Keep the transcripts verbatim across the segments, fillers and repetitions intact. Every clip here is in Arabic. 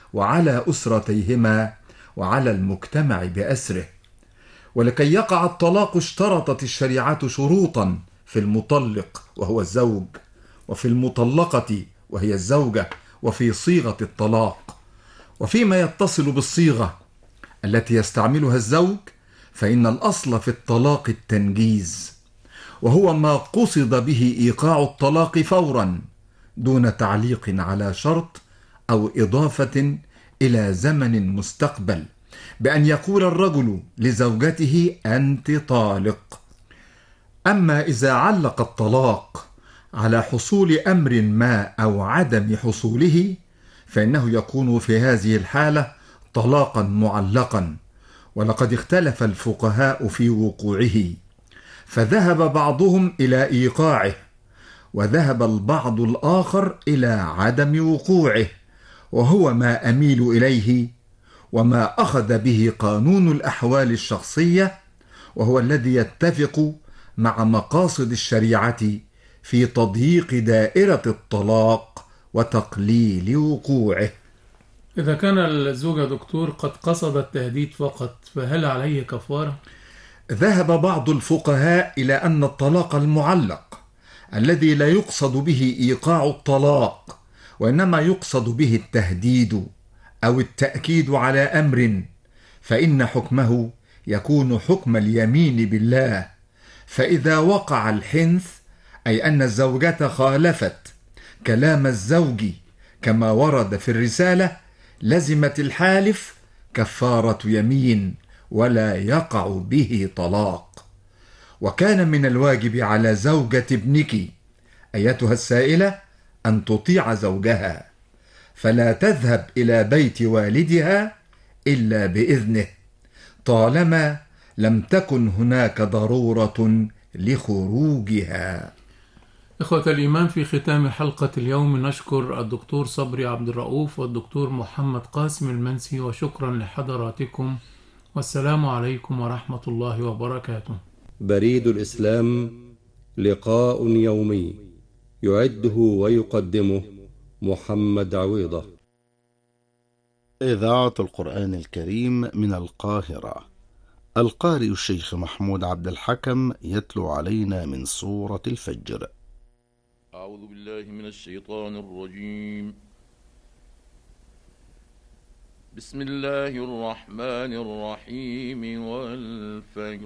وعلى أسرتيهما وعلى المجتمع بأسره. ولكي يقع الطلاق اشترطت الشريعة شروطا في المطلق وهو الزوج، وفي المطلقة وهي الزوجة، وفي صيغة الطلاق. وفيما يتصل بالصيغة التي يستعملها الزوج فإن الأصل في الطلاق التنجيز، وهو ما قصد به إيقاع الطلاق فورا دون تعليق على شرط أو إضافة إلى زمن مستقبل، بأن يقول الرجل لزوجته أنت طالق. أما إذا علق الطلاق على حصول أمر ما أو عدم حصوله فإنه يكون في هذه الحالة طلاقا معلقا، ولقد اختلف الفقهاء في وقوعه، فذهب بعضهم إلى إيقاعه، وذهب البعض الآخر إلى عدم وقوعه، وهو ما أميل إليه وما أخذ به قانون الأحوال الشخصية، وهو الذي يتفق مع مقاصد الشريعة في تضييق دائرة الطلاق وتقليل وقوعه. إذا كان الزوج يا دكتور قد قصد التهديد فقط فهل عليه كفارة؟ ذهب بعض الفقهاء إلى أن الطلاق المعلق الذي لا يقصد به إيقاع الطلاق وإنما يقصد به التهديد أو التأكيد على أمر، فإن حكمه يكون حكم اليمين بالله. فإذا وقع الحنث، أي أن الزوجة خالفت كلام الزوج كما ورد في الرسالة، لزمت الحالف كفارة يمين ولا يقع به طلاق. وكان من الواجب على زوجة ابنك أيتها السائلة أن تطيع زوجها، فلا تذهب إلى بيت والدها إلا بإذنه طالما لم تكن هناك ضرورة لخروجها. إخوة الإيمان، في ختام حلقة اليوم نشكر الدكتور صبري عبد الرؤوف والدكتور محمد قاسم المنسي، وشكرا لحضراتكم، والسلام عليكم ورحمة الله وبركاته. بريد الإسلام، لقاء يومي يعده ويقدمه محمد عويضة. إذاعة القرآن الكريم من القاهرة. القارئ الشيخ محمود عبد الحكم يتلو علينا من سورة الفجر. أعوذ بالله من الشيطان الرجيم. بسم الله الرحمن الرحيم. والفجر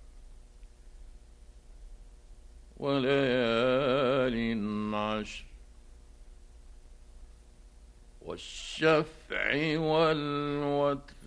وليال عشر والشفع والوتر